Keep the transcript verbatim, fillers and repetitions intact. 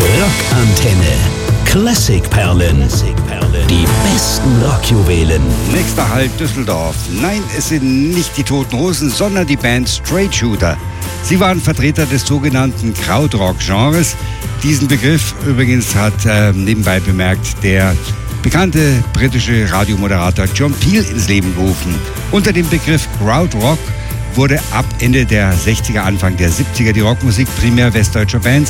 Rockantenne. Klassikperlen. Die besten Rockjuwelen. Nächster Halt Düsseldorf. Nein, es sind nicht die Toten Hosen, sondern die Band Straight Shooter. Sie waren Vertreter des sogenannten Krautrock-Genres. Diesen Begriff übrigens hat äh, nebenbei bemerkt der bekannte britische Radiomoderator John Peel ins Leben gerufen. Unter dem Begriff Krautrock wurde ab Ende der sechziger, Anfang der siebziger die Rockmusik primär westdeutscher Bands